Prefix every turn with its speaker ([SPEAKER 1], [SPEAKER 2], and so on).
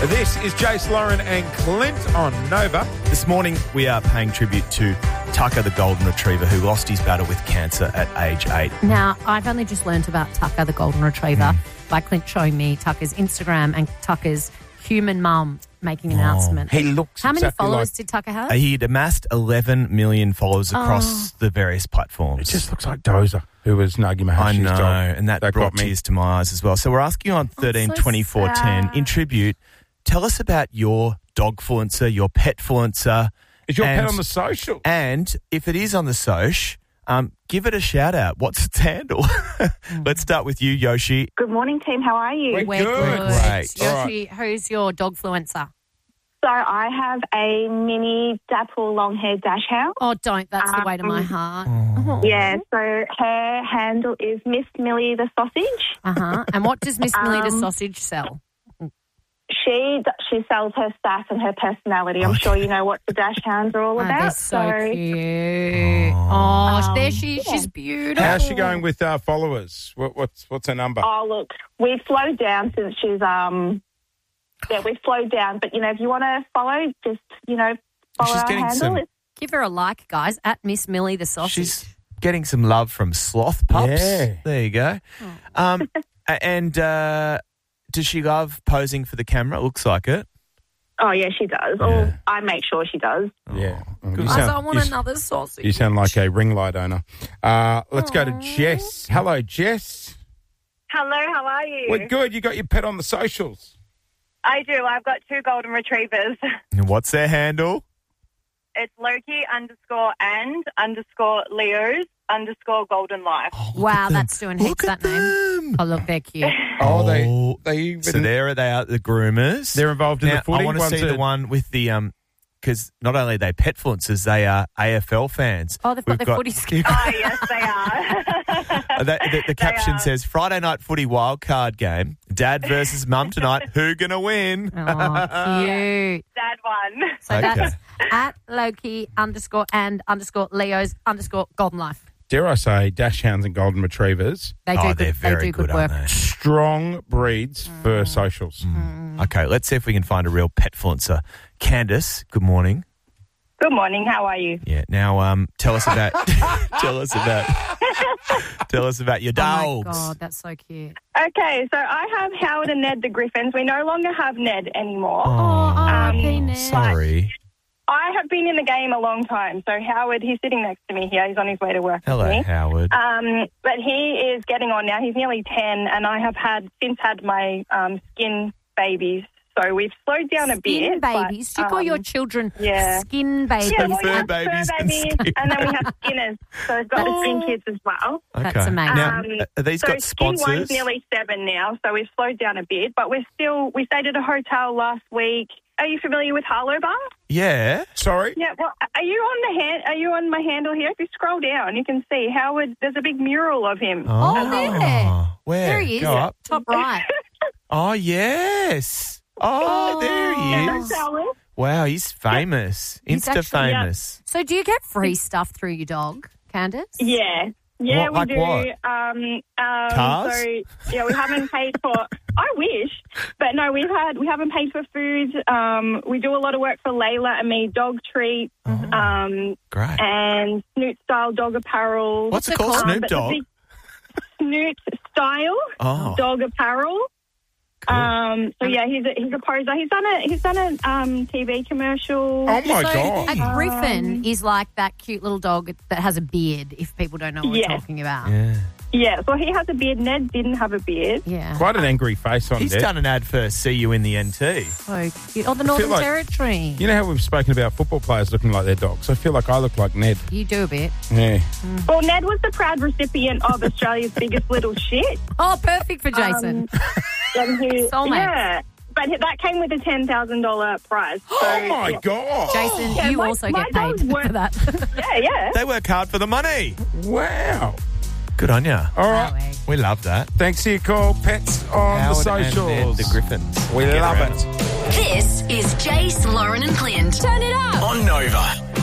[SPEAKER 1] This is Jace, Lauren and Clint on Nova.
[SPEAKER 2] This morning, we are paying tribute to Tucker the Golden Retriever, who lost his battle with cancer at age 8.
[SPEAKER 3] Now, I've only just learnt about Tucker the Golden Retriever by Clint showing me Tucker's Instagram and Tucker's human mum making an announcement.
[SPEAKER 1] He looks
[SPEAKER 3] How many
[SPEAKER 1] exactly
[SPEAKER 3] followers
[SPEAKER 1] like...
[SPEAKER 3] did Tucker have?
[SPEAKER 2] He had amassed 11 million followers across the various platforms.
[SPEAKER 1] It just looks like Dozer, who was Nagi Mahashi's
[SPEAKER 2] I know,
[SPEAKER 1] dog.
[SPEAKER 2] and that brought tears to my eyes as well. So we're asking you on 13,
[SPEAKER 3] so
[SPEAKER 2] 24, 10,
[SPEAKER 3] sad.
[SPEAKER 2] in tribute, tell us about your dogfluencer, your petfluencer.
[SPEAKER 1] Is your pet on the social?
[SPEAKER 2] And if it is on the soch, give it a shout out. What's its handle? Let's start with you, Yoshi.
[SPEAKER 4] Good morning, team. How are you?
[SPEAKER 1] We're good.
[SPEAKER 2] Great.
[SPEAKER 3] Yoshi, who's your dogfluencer?
[SPEAKER 4] So I have a mini dapple long-haired dachshund.
[SPEAKER 3] Oh, don't. That's the way to my heart. Oh.
[SPEAKER 4] Yeah, so her handle is Miss Millie the Sausage.
[SPEAKER 3] Uh-huh. And what does Miss Millie the Sausage sell?
[SPEAKER 4] She sells her sass and her personality. I'm sure you know what the dachshunds are all
[SPEAKER 3] Oh,
[SPEAKER 4] about.
[SPEAKER 3] they're so cute. Oh, there she's beautiful.
[SPEAKER 1] How's she going with followers? What's her number?
[SPEAKER 4] Oh, look, we've slowed down since she's we've slowed down. But, if you want to follow, just, follow
[SPEAKER 2] She's
[SPEAKER 4] our
[SPEAKER 2] getting
[SPEAKER 4] handle.
[SPEAKER 2] some-
[SPEAKER 3] Give her a like, guys, at Miss Millie the Sausage.
[SPEAKER 2] She's getting some love from sloth pups.
[SPEAKER 1] Yeah.
[SPEAKER 2] There you go. And does she love posing for the camera? It looks like it.
[SPEAKER 4] Oh, yeah, she does.
[SPEAKER 1] Yeah.
[SPEAKER 4] Or I make sure she does.
[SPEAKER 1] Yeah. You
[SPEAKER 3] Guys, I
[SPEAKER 1] sound,
[SPEAKER 3] want another sausage.
[SPEAKER 1] you sound like a ring light owner. Let's go to Jess. Hello, Jess.
[SPEAKER 5] Hello, how are you?
[SPEAKER 1] We're good. You got your pet on the socials.
[SPEAKER 5] I do. I've got 2 golden retrievers.
[SPEAKER 2] And what's their handle?
[SPEAKER 5] It's Loki_and_Leos_golden life.
[SPEAKER 3] Wow, that's doing heaps,
[SPEAKER 2] Look at
[SPEAKER 3] that name.
[SPEAKER 2] them.
[SPEAKER 3] Oh, look, they're cute.
[SPEAKER 1] Oh, they even...
[SPEAKER 2] So there they are, the groomers.
[SPEAKER 1] They're involved in
[SPEAKER 2] Now,
[SPEAKER 1] the footy.
[SPEAKER 2] I want to
[SPEAKER 1] One's
[SPEAKER 2] see the one with the because not only are they petfluencers, they are AFL fans.
[SPEAKER 3] Oh, they've got their footy skills.
[SPEAKER 5] Oh, yes, they are.
[SPEAKER 2] The caption says, Friday night footy wildcard game. Dad versus mum tonight. Who gonna win?
[SPEAKER 3] Oh, cute.
[SPEAKER 5] Dad won.
[SPEAKER 3] So
[SPEAKER 2] Okay.
[SPEAKER 3] that's at Loki_and_Leos_golden life.
[SPEAKER 1] Dare I say, dachshunds and golden retrievers,
[SPEAKER 3] They do
[SPEAKER 2] they're
[SPEAKER 3] good.
[SPEAKER 2] very
[SPEAKER 3] They do good
[SPEAKER 2] aren't
[SPEAKER 3] work.
[SPEAKER 2] they?
[SPEAKER 1] strong breeds for socials.
[SPEAKER 2] Okay, let's see if we can find a real petfluencer. Candace, good morning.
[SPEAKER 5] Good morning. How are you?
[SPEAKER 2] Yeah. Now, tell us about tell us about your
[SPEAKER 3] Oh my
[SPEAKER 2] dogs.
[SPEAKER 3] God, that's so cute.
[SPEAKER 5] Okay, so I have Howard and Ned the Griffins. We no longer have Ned anymore.
[SPEAKER 3] R.I.P. Ned.
[SPEAKER 2] Sorry.
[SPEAKER 5] I have been in the game a long time. So Howard, he's sitting next to me here. He's on his way to work
[SPEAKER 2] Hello,
[SPEAKER 5] with me.
[SPEAKER 2] Howard.
[SPEAKER 5] But he is getting on now. He's nearly 10, and I have since had my skin babies. So we've slowed down a bit.
[SPEAKER 3] Skin babies. Do you call your children skin babies?
[SPEAKER 5] Yeah, well, we
[SPEAKER 2] Fur
[SPEAKER 5] have
[SPEAKER 2] babies
[SPEAKER 5] fur
[SPEAKER 2] and
[SPEAKER 5] babies,
[SPEAKER 2] skin
[SPEAKER 5] and then we have skinners. So we've got the skin kids as well.
[SPEAKER 3] That's
[SPEAKER 2] Okay.
[SPEAKER 3] amazing.
[SPEAKER 2] Now, are these
[SPEAKER 5] so
[SPEAKER 2] got
[SPEAKER 5] skin
[SPEAKER 2] sponsors?
[SPEAKER 5] one's nearly 7 now, so we've slowed down a bit. But we stayed at a hotel last week. Are you familiar with Harlow Bar?
[SPEAKER 2] Yeah.
[SPEAKER 1] Sorry?
[SPEAKER 5] Yeah. Well, are you on my handle here? If you scroll down, you can see Howard. There's a big mural of him.
[SPEAKER 3] Oh, there.
[SPEAKER 2] Where?
[SPEAKER 3] There he is.
[SPEAKER 2] Go up.
[SPEAKER 3] Top right.
[SPEAKER 2] Oh, yes. Oh, there he is.
[SPEAKER 5] That's Howard.
[SPEAKER 2] Wow, he's famous.
[SPEAKER 3] He's
[SPEAKER 2] Insta
[SPEAKER 3] actually-
[SPEAKER 2] famous.
[SPEAKER 3] So do you get free stuff through your dog, Candace?
[SPEAKER 5] Yeah. Yeah,
[SPEAKER 2] What- like
[SPEAKER 5] we do.
[SPEAKER 2] what? Cars?
[SPEAKER 5] So yeah, we haven't paid for. I wish, but no, we haven't paid for food. We do a lot of work for Layla and me, dog treats,
[SPEAKER 2] Great.
[SPEAKER 5] and Snoot style dog apparel.
[SPEAKER 2] What's it called? Snoop
[SPEAKER 5] but the
[SPEAKER 2] Dogg?
[SPEAKER 5] big Snoot style
[SPEAKER 2] Oh.
[SPEAKER 5] dog apparel. So yeah, he's a poser. He's done a TV commercial.
[SPEAKER 1] Oh, my
[SPEAKER 3] So
[SPEAKER 1] God.
[SPEAKER 3] a griffin is like that cute little dog that has a beard, if people don't know what we're talking about.
[SPEAKER 2] Yeah.
[SPEAKER 5] Yeah, so he has a beard. Ned didn't have a beard.
[SPEAKER 3] Yeah.
[SPEAKER 1] Quite an angry face on
[SPEAKER 2] He's
[SPEAKER 1] there.
[SPEAKER 2] done an ad for See You in the NT.
[SPEAKER 3] So cute. Oh, the Northern
[SPEAKER 1] like-
[SPEAKER 3] Territory.
[SPEAKER 1] You know how we've spoken about football players looking like their dogs? I feel like I look like Ned.
[SPEAKER 3] You do a bit.
[SPEAKER 1] Yeah.
[SPEAKER 5] Well, Ned was the proud recipient of Australia's biggest little shit.
[SPEAKER 3] Oh, perfect for Jason.
[SPEAKER 5] And
[SPEAKER 3] Soulmates.
[SPEAKER 5] yeah, but that came with a $10,000 prize. So,
[SPEAKER 1] Oh, my God.
[SPEAKER 3] Jason,
[SPEAKER 5] Yeah,
[SPEAKER 3] you
[SPEAKER 5] my-
[SPEAKER 3] also
[SPEAKER 5] my
[SPEAKER 3] get paid
[SPEAKER 5] dogs work-
[SPEAKER 3] for that.
[SPEAKER 5] Yeah.
[SPEAKER 2] They work hard for the money.
[SPEAKER 1] Wow.
[SPEAKER 2] Good on you.
[SPEAKER 1] All right.
[SPEAKER 2] We love that.
[SPEAKER 1] Thanks for your call. Pets on
[SPEAKER 2] Howard
[SPEAKER 1] the
[SPEAKER 2] and
[SPEAKER 1] socials.
[SPEAKER 2] Ned the Griffins.
[SPEAKER 1] We
[SPEAKER 2] Get
[SPEAKER 1] love
[SPEAKER 2] around.
[SPEAKER 1] it.
[SPEAKER 6] This is Jace, Lauren and Clint. Turn it up.
[SPEAKER 7] On Nova.